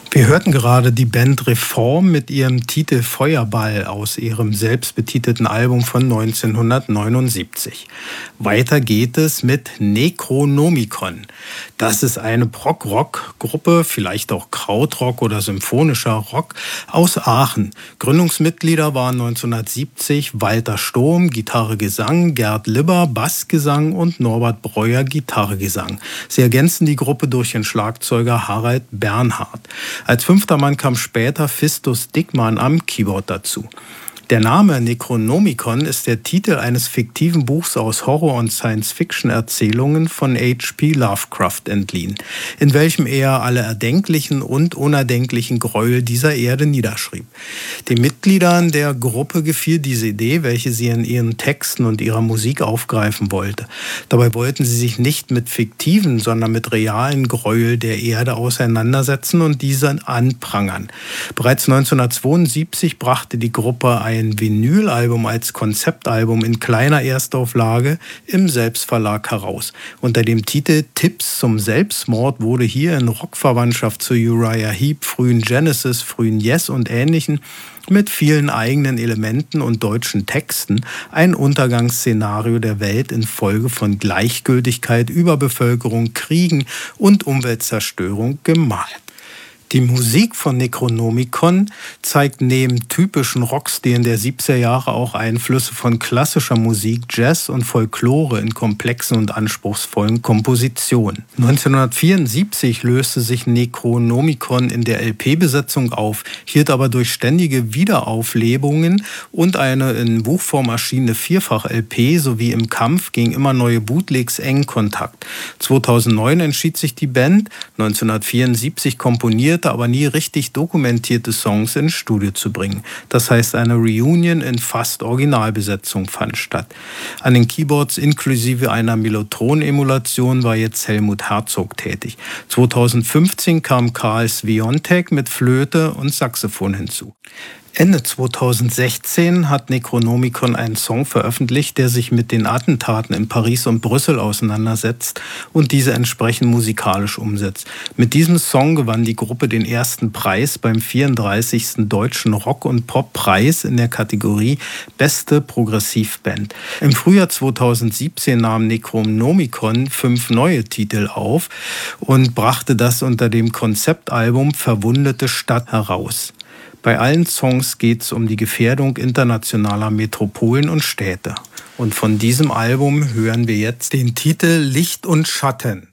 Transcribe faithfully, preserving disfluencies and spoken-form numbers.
Wir hörten gerade die Band Reform mit ihrem Titel Feuerball aus ihrem selbstbetitelten Album von neunzehnhundertneunundsiebzig. Weiter geht es mit Necronomicon. Das ist eine Prog-Rock-Gruppe, vielleicht auch Krautrock oder symphonischer Rock aus Aachen. Gründungsmitglieder waren neunzehnhundertsiebzig Walter Sturm, Gitarre, Gesang, Gerd Libber, Bassgesang und Norbert Breuer, Gitarre, Gesang. Sie ergänzen die Gruppe durch den Schlagzeuger Harald Bernhard. Als fünfter Mann kam später Fistus Dickmann am Keyboard dazu. Der Name Necronomicon ist der Titel eines fiktiven Buchs aus Horror- und Science-Fiction-Erzählungen von H P Lovecraft entliehen, in welchem er alle erdenklichen und unerdenklichen Gräuel dieser Erde niederschrieb. Den Mitgliedern der Gruppe gefiel diese Idee, welche sie in ihren Texten und ihrer Musik aufgreifen wollte. Dabei wollten sie sich nicht mit fiktiven, sondern mit realen Gräuel der Erde auseinandersetzen und diese anprangern. Bereits neunzehnhundertzweiundsiebzig brachte die Gruppe ein ein Vinylalbum als Konzeptalbum in kleiner Erstauflage im Selbstverlag heraus. Unter dem Titel Tipps zum Selbstmord wurde hier in Rockverwandtschaft zu Uriah Heep, frühen Genesis, frühen Yes und Ähnlichen mit vielen eigenen Elementen und deutschen Texten ein Untergangsszenario der Welt infolge von Gleichgültigkeit, Überbevölkerung, Kriegen und Umweltzerstörung gemalt. Die Musik von Necronomicon zeigt neben typischen Rockstilen der siebziger Jahre auch Einflüsse von klassischer Musik, Jazz und Folklore in komplexen und anspruchsvollen Kompositionen. neunzehnhundertvierundsiebzig löste sich Necronomicon in der L P-Besetzung auf, hielt aber durch ständige Wiederauflebungen und eine in Buchform erschienene Vierfach-L P sowie im Kampf gegen immer neue Bootlegs engen Kontakt. zweitausendneun entschied sich die Band, neunzehnhundertvierundsiebzig komponiert, aber nie richtig dokumentierte Songs ins Studio zu bringen. Das heißt, eine Reunion in fast Originalbesetzung fand statt. An den Keyboards inklusive einer Mellotron-Emulation war jetzt Helmut Herzog tätig. zweitausendfünfzehn kam Karl Sviontek mit Flöte und Saxophon hinzu. Ende zweitausendsechzehn hat Necronomicon einen Song veröffentlicht, der sich mit den Attentaten in Paris und Brüssel auseinandersetzt und diese entsprechend musikalisch umsetzt. Mit diesem Song gewann die Gruppe den ersten Preis beim vierunddreißigsten Deutschen Rock- und Pop-Preis in der Kategorie Beste Progressivband. Im Frühjahr zweitausendsiebzehn nahm Necronomicon fünf neue Titel auf und brachte das unter dem Konzeptalbum Verwundete Stadt heraus. Bei allen Songs geht es um die Gefährdung internationaler Metropolen und Städte. Und von diesem Album hören wir jetzt den Titel Licht und Schatten.